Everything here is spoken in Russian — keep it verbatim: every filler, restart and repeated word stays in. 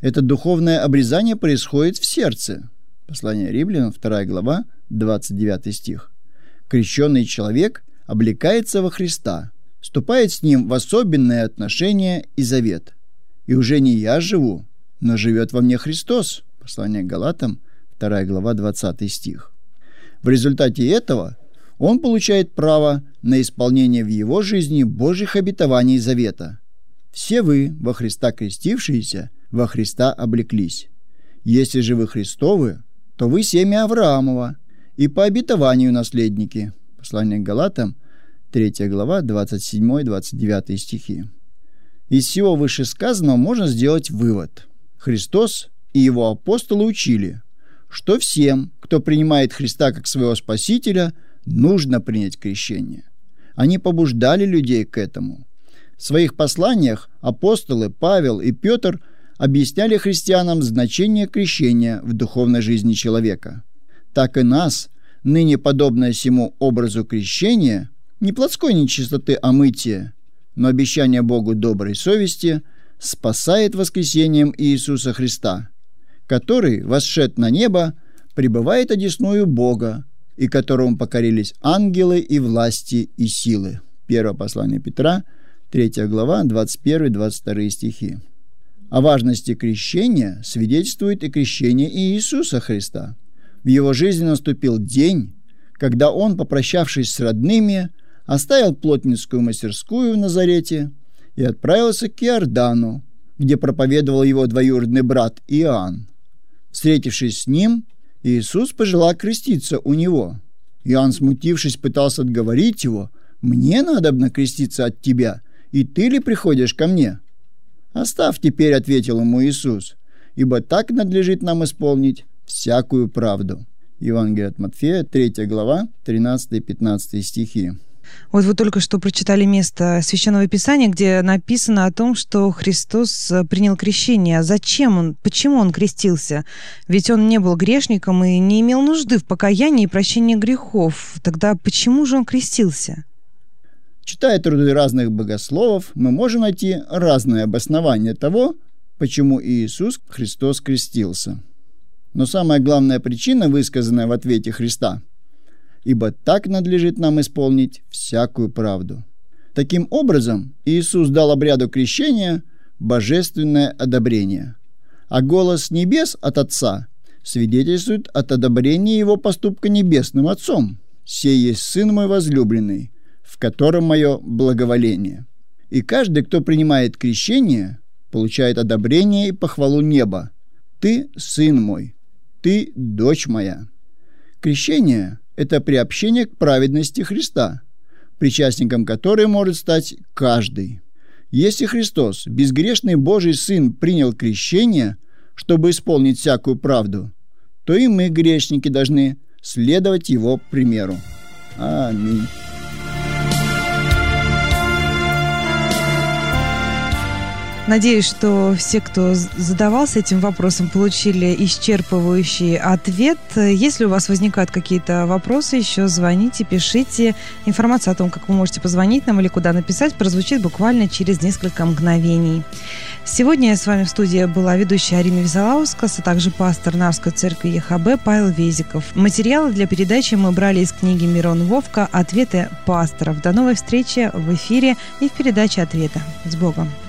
Это духовное обрезание происходит в сердце. Послание Римлянам, вторая глава, двадцать девятый стих. Крещенный человек облекается во Христа, вступает с Ним в особенные отношения и завет. И уже не я живу, но живет во мне Христос. Послание к Галатам, вторая глава, двадцатый стих. В результате этого он получает право на исполнение в его жизни Божьих обетований завета. Все вы, во Христа крестившиеся, во Христа облеклись. Если же вы Христовы, то вы семя Авраамова и по обетованию наследники. Послание к Галатам, третья глава, двадцать седьмой двадцать девятый стихи. Из всего вышесказанного можно сделать вывод. Христос и его апостолы учили, что всем, кто принимает Христа как своего Спасителя, нужно принять крещение. Они побуждали людей к этому. В своих посланиях апостолы Павел и Петр объясняли христианам значение крещения в духовной жизни человека. Так и нас, ныне подобное сему образу крещения, не плотской нечистоты, а мытия, но обещание Богу доброй совести, спасает воскресением Иисуса Христа, который, восшед на небо, пребывает одесную Бога, и которому покорились ангелы и власти и силы. Первое послание Петра, третья глава, двадцать первый двадцать второй стихи. О важности крещения свидетельствует и крещение Иисуса Христа. В его жизни наступил день, когда он, попрощавшись с родными, оставил плотницкую мастерскую в Назарете и отправился к Иордану, где проповедовал его двоюродный брат Иоанн. Встретившись с ним, Иисус пожелал креститься у него. Иоанн, смутившись, пытался отговорить его: «Мне надобно креститься от тебя, и ты ли приходишь ко мне?» «Оставь теперь», — ответил ему Иисус, «ибо так надлежит нам исполнить всякую правду». Евангелие от Матфея, третья глава, тринадцатый-пятнадцатый стихи. Вот вы только что прочитали место Священного Писания, где написано о том, что Христос принял крещение. А зачем он, почему он крестился? Ведь он не был грешником и не имел нужды в покаянии и прощении грехов. Тогда почему же он крестился? Читая труды разных богословов, мы можем найти разное обоснование того, почему Иисус Христос крестился. Но самая главная причина, высказанная в ответе Христа: «Ибо так надлежит нам исполнить всякую правду». Таким образом, Иисус дал обряду крещения божественное одобрение, а голос небес от Отца свидетельствует от одобрения его поступка небесным Отцом: «Сей есть Сын мой возлюбленный, в котором мое благоволение». И каждый, кто принимает крещение, получает одобрение и похвалу неба: «Ты Сын мой, ты дочь моя». Крещение – это приобщение к праведности Христа, причастником которой может стать каждый. Если Христос, безгрешный Божий Сын, принял крещение, чтобы исполнить всякую правду, то и мы, грешники, должны следовать Его примеру. Аминь. Надеюсь, что все, кто задавался этим вопросом, получили исчерпывающий ответ. Если у вас возникают какие-то вопросы, еще звоните, пишите. Информация о том, как вы можете позвонить нам или куда написать, прозвучит буквально через несколько мгновений. Сегодня с вами в студии была ведущая Арина Висолаускас, а также пастор Нарвской церкви ЕХБ Павел Везиков. Материалы для передачи мы брали из книги Мирон Вовка «Ответы пасторов». До новой встречи в эфире и в передаче «Ответы». С Богом!